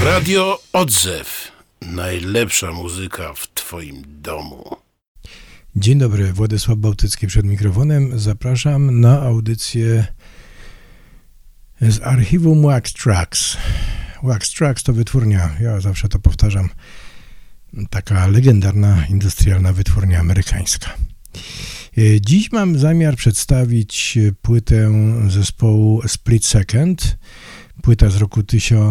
Radio Odzew. Najlepsza muzyka w twoim domu. Dzień dobry, Władysław Bałtycki przed mikrofonem. Zapraszam na audycję z archiwum Wax Trax. Wax Trax to wytwórnia, ja zawsze to powtarzam, taka legendarna, industrialna wytwórnia amerykańska. Dziś mam zamiar przedstawić płytę zespołu Split Second. Płyta z roku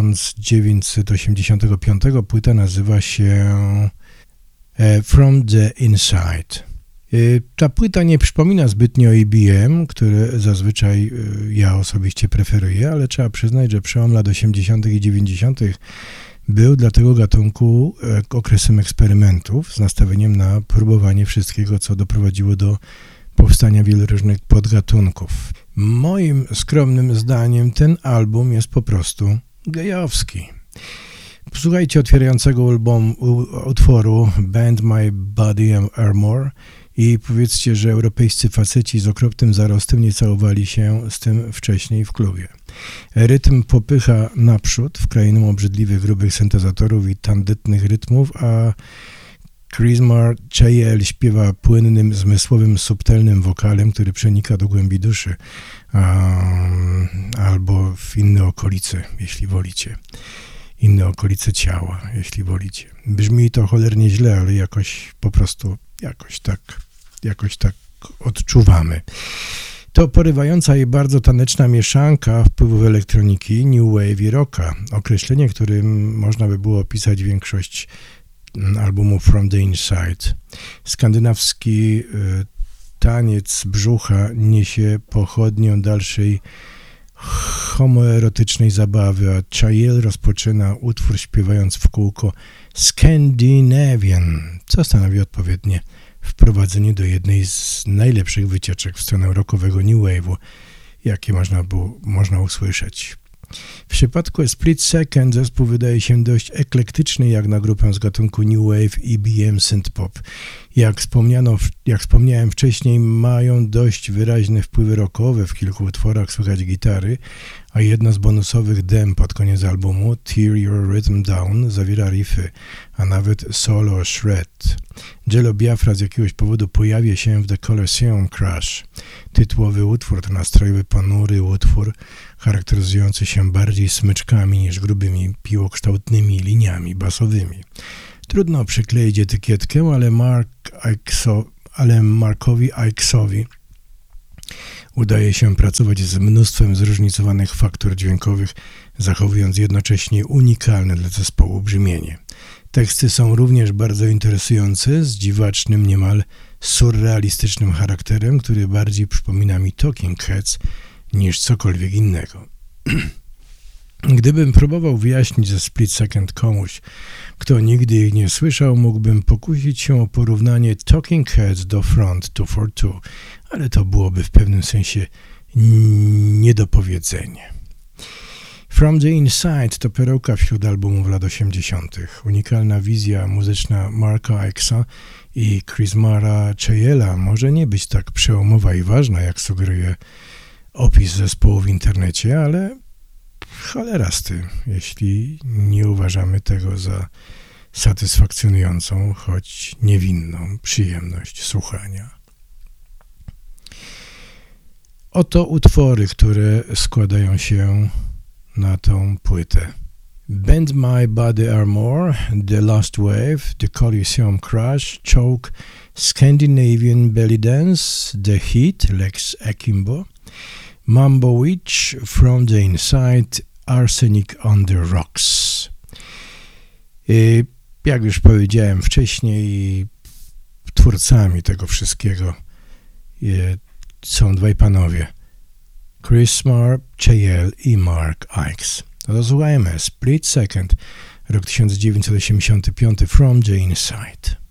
1985. Płyta nazywa się From the Inside. Ta płyta nie przypomina zbytnio EBM, które zazwyczaj ja osobiście preferuję, ale trzeba przyznać, że przełom lat 80. i 90. był dla tego gatunku okresem eksperymentów z nastawieniem na próbowanie wszystkiego, co doprowadziło do powstania wielu różnych podgatunków. Moim skromnym zdaniem ten album jest po prostu gejowski. Posłuchajcie otwierającego utworu Bend My Body Armor i powiedzcie, że europejscy faceci z okropnym zarostem nie całowali się z tym wcześniej w klubie. Rytm popycha naprzód w krainę obrzydliwych, grubych syntezatorów i tandetnych rytmów, a Chris Marchayel śpiewa płynnym, zmysłowym, subtelnym wokalem, który przenika do głębi duszy, albo w inne okolice, jeśli wolicie. Inne okolice ciała, jeśli wolicie. Brzmi to cholernie źle, ale jakoś po prostu jakoś tak odczuwamy. To porywająca i bardzo taneczna mieszanka wpływów elektroniki, new wave i rocka. Określenie, którym można by było opisać większość albumu From the Inside. Skandynawski taniec brzucha niesie pochodnią dalszej homoerotycznej zabawy, a Chayel rozpoczyna utwór śpiewając w kółko Scandinavian, co stanowi odpowiednie wprowadzenie do jednej z najlepszych wycieczek w stronę rockowego new wave'u, jakie można usłyszeć. W przypadku Split Second zespół wydaje się dość eklektyczny jak na grupę z gatunku New Wave, EBM, Synthpop. Jak wspomniałem wcześniej, mają dość wyraźne wpływy rockowe, w kilku utworach słychać gitary, a jedno z bonusowych dem pod koniec albumu, Tear Your Rhythm Down, zawiera riffy, a nawet solo shred. Jello Biafra z jakiegoś powodu pojawia się w The Colosseum Crash. Tytułowy utwór to nastrojowy, ponury utwór, charakteryzujący się bardziej smyczkami niż grubymi, piłokształtnymi liniami basowymi. Trudno przykleić etykietkę, ale Markowi Ikesowi udaje się pracować z mnóstwem zróżnicowanych faktur dźwiękowych, zachowując jednocześnie unikalne dla zespołu brzmienie. Teksty są również bardzo interesujące, z dziwacznym, niemal surrealistycznym charakterem, który bardziej przypomina mi Talking Heads niż cokolwiek innego. Gdybym próbował wyjaśnić ze Split Second komuś, kto nigdy ich nie słyszał, mógłbym pokusić się o porównanie Talking Heads do Front 242, ale to byłoby w pewnym sensie niedopowiedzenie. From the Inside to perełka wśród albumów lat 80. Unikalna wizja muzyczna Marka Ikesa i Chris Marchayela może nie być tak przełomowa i ważna, jak sugeruje opis zespołu w internecie, ale cholerasty, jeśli nie uważamy tego za satysfakcjonującą, choć niewinną przyjemność słuchania. Oto utwory, które składają się na tą płytę. Bend My Body Armor, The Last Wave, The Colosseum Crash, Choke, Scandinavian Belly Dance, The Heat, Lex Akimbo, Mambo Witch, From the Inside, Arsenic on the Rocks. Jak już powiedziałem wcześniej, twórcami tego wszystkiego są dwaj panowie, Chris Marchayel i Mark Ikes. Rozsłuchajmy Split Second, rok 1985, From the Inside.